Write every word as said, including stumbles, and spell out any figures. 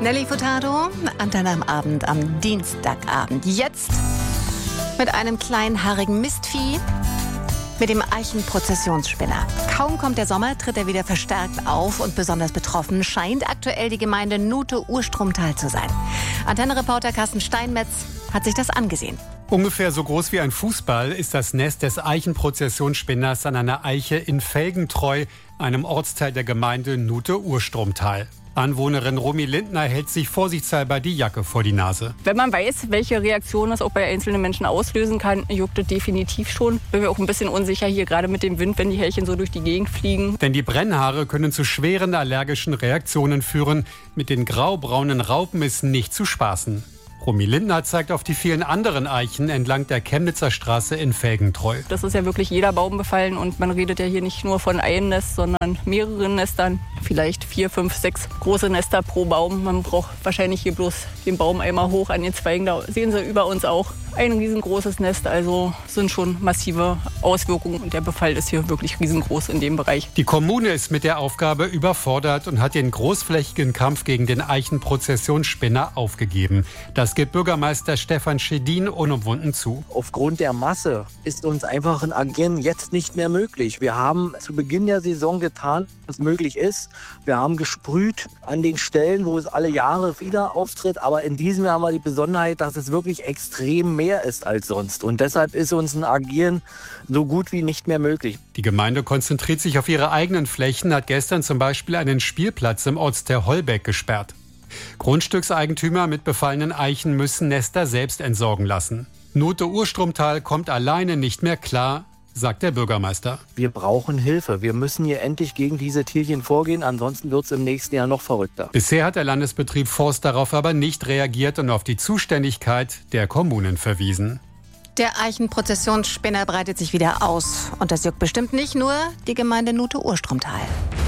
Nelly Furtado, Antenne am Abend, am Dienstagabend. Jetzt mit einem kleinhaarigen Mistvieh, mit dem Eichenprozessionsspinner. Kaum kommt der Sommer, tritt er wieder verstärkt auf und besonders betroffen scheint aktuell die Gemeinde Nuthe-Urstromtal zu sein. Antenne-Reporter Carsten Steinmetz hat sich das angesehen. Ungefähr so groß wie ein Fußball ist das Nest des Eichenprozessionsspinners an einer Eiche in Felgentreu, einem Ortsteil der Gemeinde Nuthe-Urstromtal. Anwohnerin Romy Lindner hält sich vorsichtshalber die Jacke vor die Nase. Wenn man weiß, welche Reaktion das auch bei einzelnen Menschen auslösen kann, juckt es definitiv schon. Bin mir auch ein bisschen unsicher hier, gerade mit dem Wind, wenn die Härchen so durch die Gegend fliegen. Denn die Brennhaare können zu schweren allergischen Reaktionen führen. Mit den graubraunen Raupen ist nicht zu spaßen. Romy Lindner zeigt auf die vielen anderen Eichen entlang der Chemnitzer Straße in Felgentreu. Das ist ja wirklich jeder Baum befallen und man redet ja hier nicht nur von einem Nest, sondern mehreren Nestern. Vielleicht vier, fünf, sechs große Nester pro Baum. Man braucht wahrscheinlich hier bloß den Baum einmal hoch an den Zweigen. Da sehen Sie über uns auch ein riesengroßes Nest. Also sind schon massive Auswirkungen und der Befall ist hier wirklich riesengroß in dem Bereich. Die Kommune ist mit der Aufgabe überfordert und hat den großflächigen Kampf gegen den Eichenprozessionsspinner aufgegeben. Das gibt Bürgermeister Stefan Schedin unumwunden zu. Aufgrund der Masse ist uns einfach ein Agieren jetzt nicht mehr möglich. Wir haben zu Beginn der Saison getan, was möglich ist. Wir haben gesprüht an den Stellen, wo es alle Jahre wieder auftritt. Aber in diesem Jahr haben wir die Besonderheit, dass es wirklich extrem mehr ist als sonst. Und deshalb ist uns ein Agieren so gut wie nicht mehr möglich. Die Gemeinde konzentriert sich auf ihre eigenen Flächen, hat gestern zum Beispiel einen Spielplatz im Ortsteil Holbeck gesperrt. Grundstückseigentümer mit befallenen Eichen müssen Nester selbst entsorgen lassen. Nuthe-Urstromtal kommt alleine nicht mehr klar, sagt der Bürgermeister. Wir brauchen Hilfe. Wir müssen hier endlich gegen diese Tierchen vorgehen, ansonsten wird es im nächsten Jahr noch verrückter. Bisher hat der Landesbetrieb Forst darauf aber nicht reagiert und auf die Zuständigkeit der Kommunen verwiesen. Der Eichenprozessionsspinner breitet sich wieder aus. Und das juckt bestimmt nicht nur die Gemeinde Nuthe-Urstromtal.